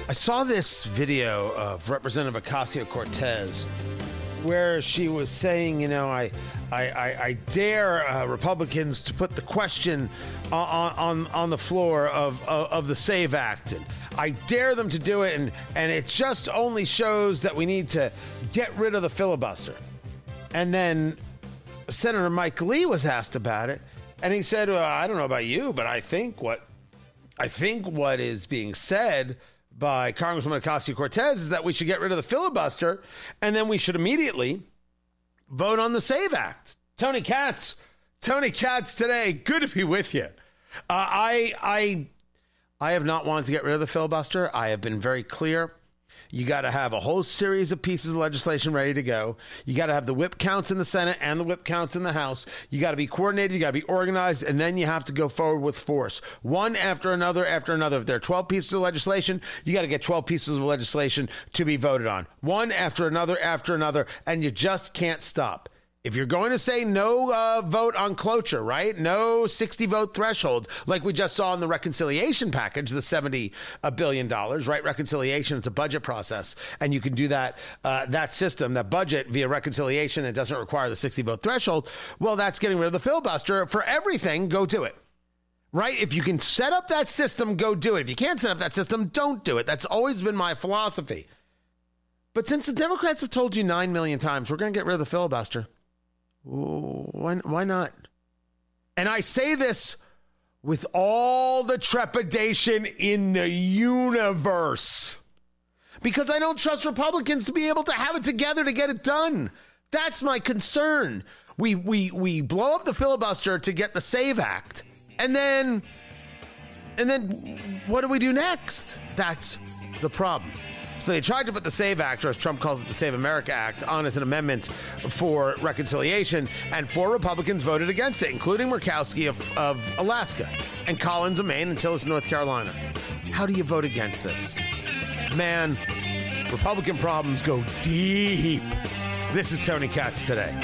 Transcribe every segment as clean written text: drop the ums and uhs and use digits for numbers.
I saw this video of Representative Ocasio-Cortez where she was saying, you know, I dare Republicans to put the question on the floor of the SAVE Act. And I dare them to do it, and it just only shows that we need to get rid of the filibuster. And then Senator Mike Lee was asked about it, and he said, well, I don't know about you, but I think what is being said by Congresswoman Ocasio-Cortez is that we should get rid of the filibuster, and then we should immediately vote on the SAVE Act. Tony Katz today, good to be with you. I have not wanted to get rid of the filibuster. I have been very clear. You got to have a whole series of pieces of legislation ready to go. You got to have the whip counts in the Senate and the whip counts in the House. You got to be coordinated. You got to be organized. And then you have to go forward with force. One after another after another. If there are 12 pieces of legislation, you got to get 12 pieces of legislation to be voted on. One after another after another. And you just can't stop. If you're going to say no vote on cloture, right? No 60 vote threshold, like we just saw in the reconciliation package, the $70 billion, right? Reconciliation, it's a budget process. And you can do that system, that budget via reconciliation. It doesn't require the 60 vote threshold. Well, that's getting rid of the filibuster. For everything, go do it. Right? If you can set up that system, go do it. If you can't set up that system, don't do it. That's always been my philosophy. But since the Democrats have told you 9 million times, we're going to get rid of the filibuster. Why not? And I say this with all the trepidation in the universe, because I don't trust Republicans to be able to have it together to get it done. That's my concern. We blow up the filibuster to get the SAVE Act, and then what do we do next? That's the problem. So they tried to put the SAVE Act, or as Trump calls it, the Save America Act, on as an amendment for reconciliation, and 4 Republicans voted against it, including Murkowski of Alaska and Collins of Maine and Tillis of North Carolina. How do you vote against this? Man, Republican problems go deep. This is Tony Katz today.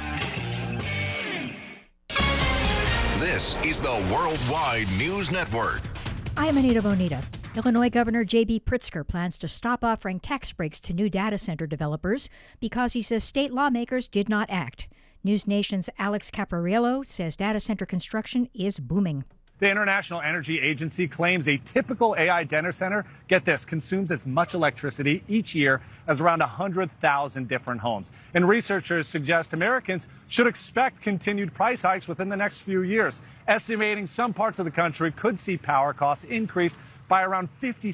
This is the Worldwide News Network. I'm Anita Bonita. Illinois Governor J.B. Pritzker plans to stop offering tax breaks to new data center developers because he says state lawmakers did not act. News Nation's Alex Capariello says data center construction is booming. The International Energy Agency claims a typical AI data center, get this, consumes as much electricity each year as around 100,000 different homes. And researchers suggest Americans should expect continued price hikes within the next few years, estimating some parts of the country could see power costs increase by around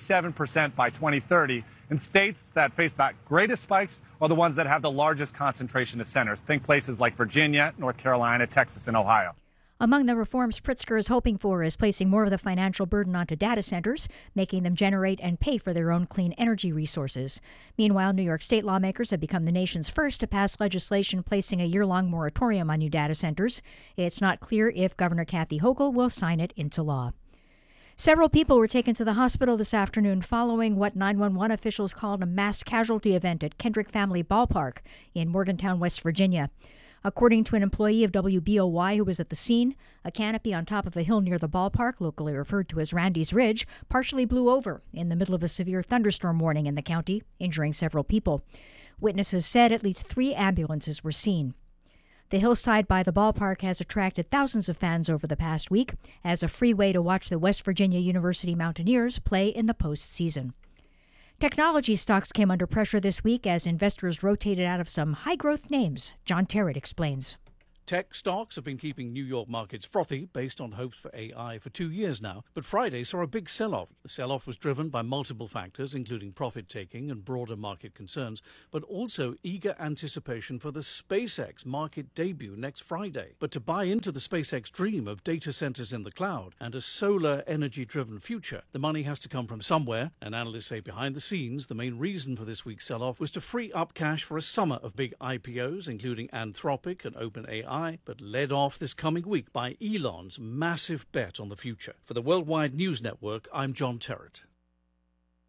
57% by 2030. And states that face the greatest spikes are the ones that have the largest concentration of centers. Think places like Virginia, North Carolina, Texas, and Ohio. Among the reforms Pritzker is hoping for is placing more of the financial burden onto data centers, making them generate and pay for their own clean energy resources. Meanwhile, New York state lawmakers have become the nation's first to pass legislation placing a year-long moratorium on new data centers. It's not clear if Governor Kathy Hochul will sign it into law. Several people were taken to the hospital this afternoon following what 911 officials called a mass casualty event at Kendrick Family Ballpark in Morgantown, West Virginia. According to an employee of WBOY who was at the scene, a canopy on top of a hill near the ballpark, locally referred to as Randy's Ridge, partially blew over in the middle of a severe thunderstorm warning in the county, injuring several people. Witnesses said at least 3 ambulances were seen. The hillside by the ballpark has attracted thousands of fans over the past week as a free way to watch the West Virginia University Mountaineers play in the postseason. Technology stocks came under pressure this week as investors rotated out of some high-growth names. John Terrett explains. Tech stocks have been keeping New York markets frothy based on hopes for AI for 2 years now, but Friday saw a big sell-off. The sell-off was driven by multiple factors, including profit-taking and broader market concerns, but also eager anticipation for the SpaceX market debut next Friday. But to buy into the SpaceX dream of data centers in the cloud and a solar energy-driven future, the money has to come from somewhere, and analysts say behind the scenes, the main reason for this week's sell-off was to free up cash for a summer of big IPOs, including Anthropic and OpenAI, but led off this coming week by Elon's massive bet on the future. For the Worldwide News Network, I'm John Terrett.